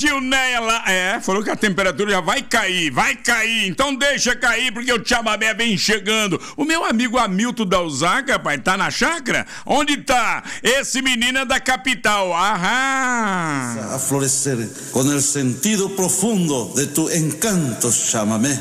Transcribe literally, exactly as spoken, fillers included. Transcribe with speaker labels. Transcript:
Speaker 1: tio Néia lá, é, falou que a temperatura já vai cair, vai cair, então deixa cair porque o chamamé vem chegando. O meu amigo Hamilton da Usaca, pai, tá na chácara? Onde tá? Esse menino é da capital, aham.
Speaker 2: A florescer con el sentido profundo de tu encanto chamamé.